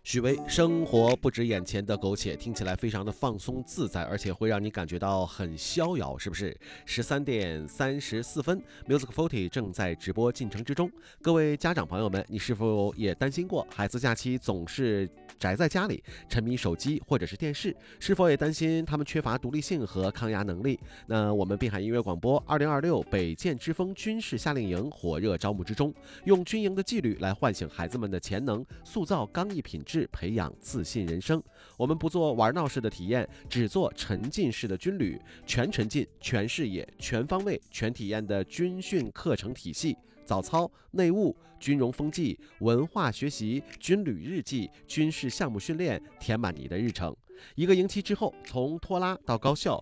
许巍，生活不止眼前的苟且，听起来非常的放松自在，而且会让你感觉到很逍遥，是不是？13:34，Music Forty 正在直播进程之中。各位家长朋友们，你是否也担心过孩子假期总是宅在家里，沉迷手机或者是电视？是否也担心他们缺乏独立性和抗压能力？那我们滨海音乐广播2026北建之风军事夏令营火热招募之中，用军营的纪律来唤醒孩子们的潜能，塑造刚毅品质，培养自信人生。我们不做玩闹式的体验，只做沉浸式的军旅，全沉浸、全视野、全方位、全体验的军训课程体系。早操、内务、军容风纪、文化学习、军旅日记、军事项目训练，填满你的日程。一个营期之后，从拖拉到高效，